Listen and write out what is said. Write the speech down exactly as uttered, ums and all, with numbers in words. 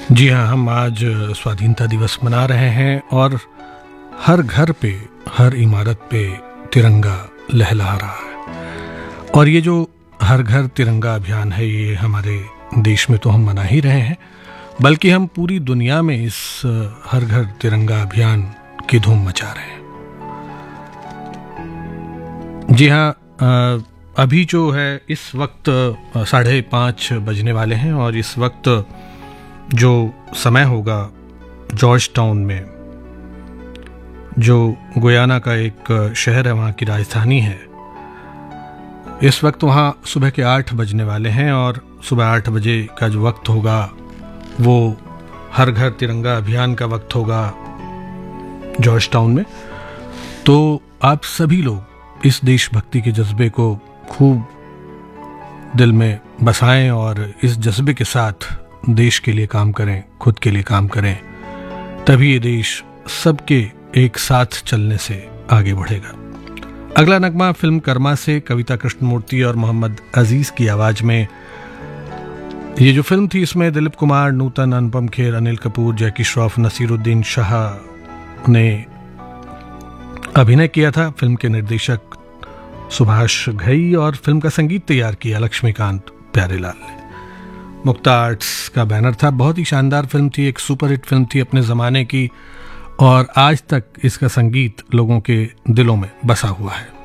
जी हाँ, हम आज स्वाधीनता दिवस मना रहे हैं और हर घर पे, हर इमारत पे तिरंगा लहला रहा है। और ये जो हर घर तिरंगा अभियान है, ये हमारे देश में तो हम मना ही रहे हैं, बल्कि हम पूरी दुनिया में इस हर घर तिरंगा अभियान की धूम मचा रहे हैं। जी हाँ, अभी जो है इस वक्त साढ़े पाँच बजने वाले हैं और इस वक्त जो समय होगा जॉर्ज टाउन में, जो गुयाना का एक शहर है, वहाँ की राजधानी है, इस वक्त वहाँ सुबह के आठ बजने वाले हैं और सुबह आठ बजे का जो वक्त होगा वो हर घर तिरंगा अभियान का वक्त होगा जॉर्ज टाउन में। तो आप सभी लोग इस देशभक्ति के जज्बे को खूब दिल में बसाएं और इस जज्बे के साथ देश के लिए काम करें, खुद के लिए काम करें, तभी ये देश सबके एक साथ चलने से आगे बढ़ेगा। अगला नगमा फिल्म कर्मा से कविता कृष्णमूर्ति और मोहम्मद अजीज की आवाज में। ये जो फिल्म थी, इसमें दिलीप कुमार, नूतन, अनुपम खेर, अनिल कपूर, जैकी श्रॉफ, नसीरुद्दीन शाह ने अभिनय किया था। फिल्म के निर्देशक सुभाष घई और फिल्म का संगीत तैयार किया लक्ष्मीकांत प्यारेलाल ने। मुक्ता आर्ट्स का बैनर था। बहुत ही शानदार फिल्म थी, एक सुपरहिट फिल्म थी अपने ज़माने की और आज तक इसका संगीत लोगों के दिलों में बसा हुआ है।